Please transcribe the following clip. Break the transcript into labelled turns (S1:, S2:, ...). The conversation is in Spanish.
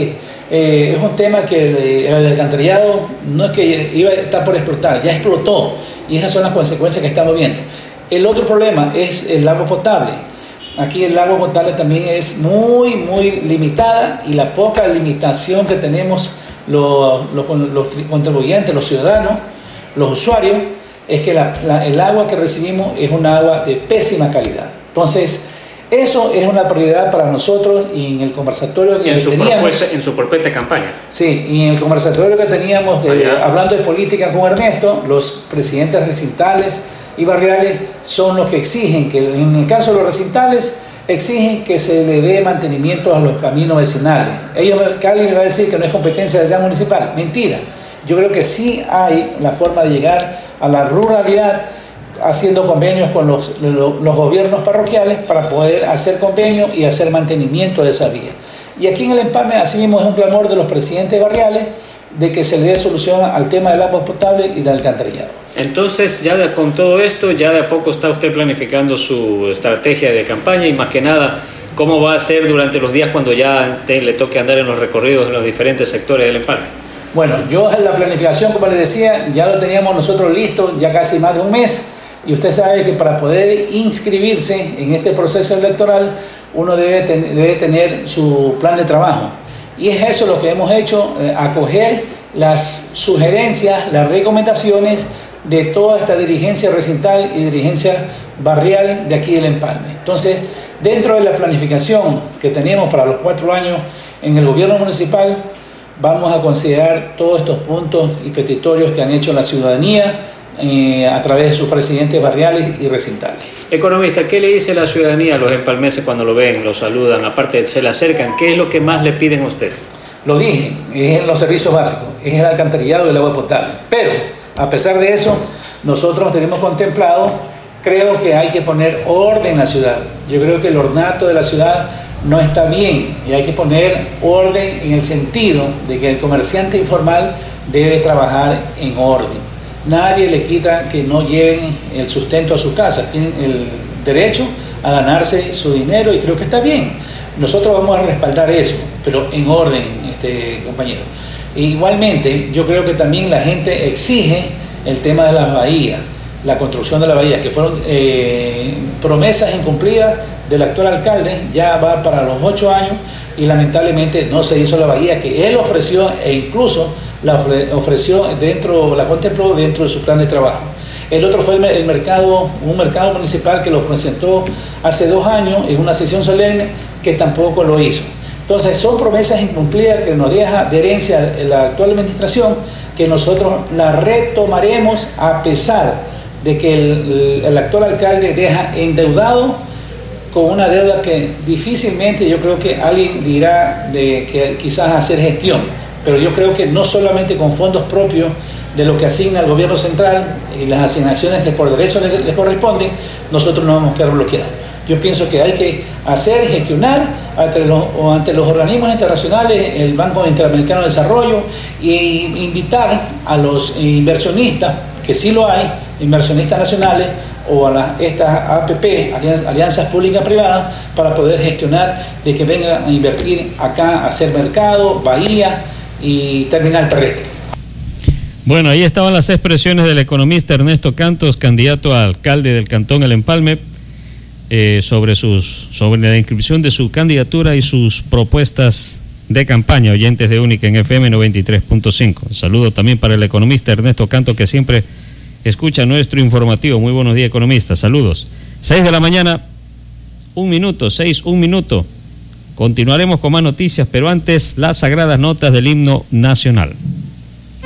S1: Es un tema que el alcantarillado no es que iba a estar por explotar, ya explotó, y esas son las consecuencias que estamos viendo. El otro problema es el agua potable. Aquí el agua potable también es muy limitada, y la poca limitación que tenemos los contribuyentes, los ciudadanos, los usuarios, es que el agua que recibimos es un agua de pésima calidad. Entonces, eso es una prioridad para nosotros, y en el conversatorio que teníamos...
S2: En su propuesta de campaña.
S1: Sí, y en el conversatorio que teníamos hablando de política con Ernesto, los presidentes recintales y barriales son los que exigen que, en el caso de los recintales, exigen que se le dé mantenimiento a los caminos vecinales. Cali me va a decir que no es competencia del plan municipal. Mentira. Yo creo que sí hay la forma de llegar a la ruralidad haciendo convenios con los gobiernos parroquiales para poder hacer convenios y hacer mantenimiento de esa vía. Y aquí en el Empalme, así mismo, es un clamor de los presidentes barriales de que se le dé solución al tema del agua potable y del alcantarillado.
S2: Entonces, con todo esto, ya de a poco está usted planificando su estrategia de campaña, y más que nada, ¿cómo va a ser durante los días cuando ya le toque andar en los recorridos en los diferentes sectores del Empalme?
S1: Bueno, la planificación, como les decía, ya lo teníamos nosotros listo ya casi más de un mes. Y usted sabe que para poder inscribirse en este proceso electoral, uno debe tener su plan de trabajo. Y es eso lo que hemos hecho, acoger las sugerencias, las recomendaciones de toda esta dirigencia recintal y dirigencia barrial de aquí del Empalme. Entonces, dentro de la planificación que tenemos para los 4 años en el gobierno municipal, vamos a considerar todos estos puntos y petitorios que han hecho la ciudadanía a través de sus presidentes barriales y recintales.
S2: Economista, ¿qué le dice la ciudadanía a los empalmeses cuando lo ven, lo saludan, aparte se le acercan? ¿Qué es lo que más le piden a usted?
S1: Lo dije, es en los servicios básicos, es el alcantarillado y el agua potable. Pero, a pesar de eso, nosotros tenemos contemplado, creo que hay que poner orden en la ciudad. Yo creo que el ornato de la ciudad no está bien, y hay que poner orden en el sentido de que el comerciante informal debe trabajar en orden. Nadie le quita que no lleven el sustento a su casa, tienen el derecho a ganarse su dinero, y creo que está bien. Nosotros vamos a respaldar eso, pero en orden, compañero. Igualmente, yo creo que también la gente exige el tema de las bahías, la construcción de la bahía, que fueron promesas incumplidas del actual alcalde. Ya va para los 8 años y lamentablemente no se hizo la bahía que él ofreció, e incluso la contempló dentro de su plan de trabajo. El otro fue un mercado municipal que lo presentó hace 2 años en una sesión solemne, que tampoco lo hizo. Entonces, son promesas incumplidas que nos deja de herencia la actual administración, que nosotros la retomaremos a pesar de que el actual alcalde deja endeudado con una deuda que difícilmente, yo creo que alguien dirá de que quizás hacer gestión, pero yo creo que no solamente con fondos propios de lo que asigna el gobierno central y las asignaciones que por derecho les corresponden, nosotros no vamos a quedar bloqueados. Yo pienso que hay que gestionar ante los organismos internacionales, el Banco Interamericano de Desarrollo, e invitar a los inversionistas, que sí lo hay, inversionistas nacionales, o a estas APP, alianzas públicas privadas, para poder gestionar de que vengan a invertir acá, a hacer mercado, bahía y terminal terrestre.
S2: Bueno, ahí estaban las expresiones del economista Ernesto Cantos, candidato a alcalde del Cantón El Empalme, sobre la inscripción de su candidatura y sus propuestas de campaña. Oyentes de Única en FM 93.5. Saludo también para el economista Ernesto Cantos, que siempre escucha nuestro informativo. Muy buenos días, economista. Saludos. 6 de la mañana, 1 minuto. Continuaremos con más noticias, pero antes las sagradas notas del himno nacional.